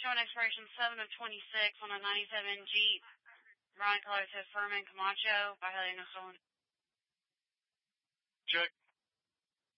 showing expiration 7 of 26 on a 97 Jeep. Ryan caller says Furman Camacho by Helena Stolen. Check.